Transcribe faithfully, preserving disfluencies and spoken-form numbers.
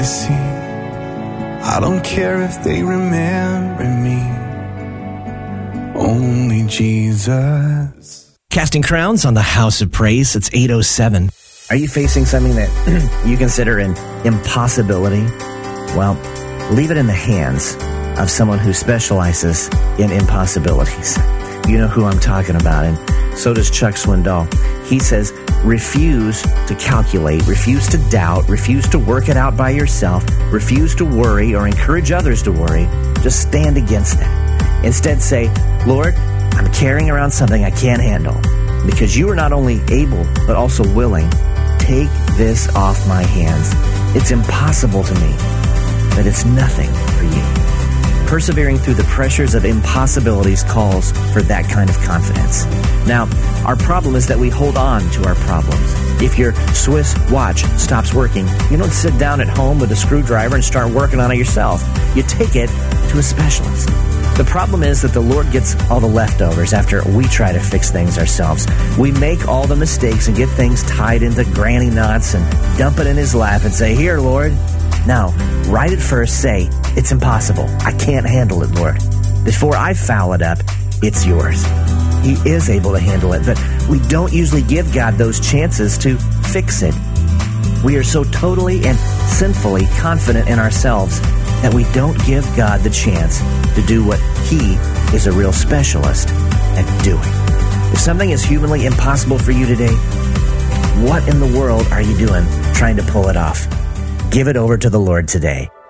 See, I don't care if they remember me, only Jesus. Casting Crowns on the House of Praise. It's eight oh seven. Are you facing something that you consider an impossibility? Well, leave it in the hands of someone who specializes in impossibilities. You know who I'm talking about, and so does Chuck Swindoll. He says, refuse to calculate, refuse to doubt, refuse to work it out by yourself, refuse to worry or encourage others to worry. Just stand against that. Instead say, Lord, I'm carrying around something I can't handle. Because you are not only able, but also willing. Take this off my hands. It's impossible to me, but it's nothing for you. Persevering through the pressures of impossibilities calls for that kind of confidence. Now, our problem is that we hold on to our problems. If your Swiss watch stops working, you don't sit down at home with a screwdriver and start working on it yourself. You take it to a specialist. The problem is that the Lord gets all the leftovers after we try to fix things ourselves. We make all the mistakes and get things tied into granny knots and dump it in his lap and say, here, Lord. Now, right at first say, it's impossible. I can't handle it, Lord. Before I foul it up, it's yours. He is able to handle it, but we don't usually give God those chances to fix it. We are so totally and sinfully confident in ourselves that we don't give God the chance to do what He is a real specialist at doing. If something is humanly impossible for you today, what in the world are you doing trying to pull it off? Give it over to the Lord today.